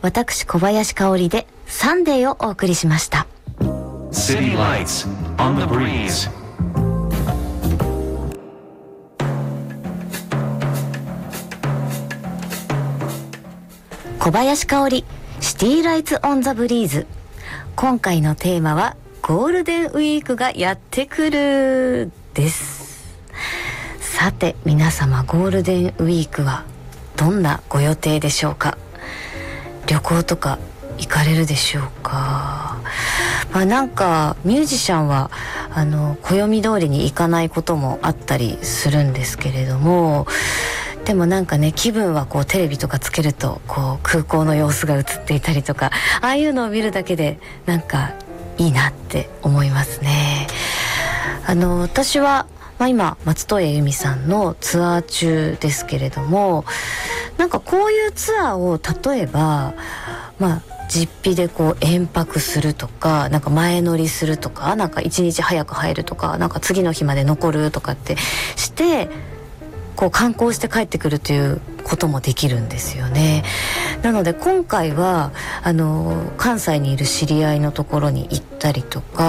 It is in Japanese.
私小林香織でサンデーをお送りしました。 City Lights on the Breeze。 小林香織シティライツオンザブリーズ。今回のテーマはゴールデンウィークがやってくるです。さて皆様、ゴールデンウィークはどんなご予定でしょうか。旅行とか行かれるでしょうか。なんかミュージシャンは暦通りに行かないこともあったりするんですけれども、でもなんかね、気分はこうテレビとかつけるとこう空港の様子が映っていたりとか、ああいうのを見るだけでなんかいいなって思いますね。私は、今松任谷由実さんのツアー中ですけれども、なんかこういうツアーを例えば実費でこう延泊するとか、なんか前乗りするとか、なんか1日早く入るとか、なんか次の日まで残るとかってしてこう観光して帰ってくるということもできるんですよね。なので今回は関西にいる知り合いのところに行ったりとか、